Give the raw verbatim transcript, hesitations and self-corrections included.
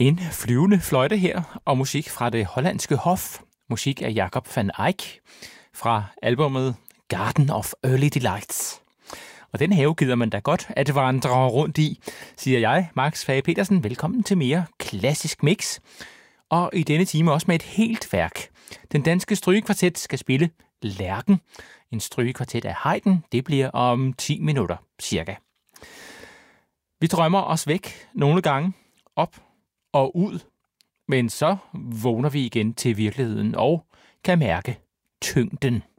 En flyvende fløjte her, og musik fra det hollandske hof. Musik af Jacob van Eyck fra albumet Garden of Early Delights. Og den have gider man da godt at vandre rundt i, siger jeg, Max Fage Petersen. Velkommen til mere klassisk mix. Og i denne time også med et helt værk. Den danske strygekvartet skal spille Lærken. En strygekvartet af Haydn. Det bliver om ti minutter cirka. Vi drømmer os væk nogle gange, op og ud, men så vågner vi igen til virkeligheden og kan mærke tyngden.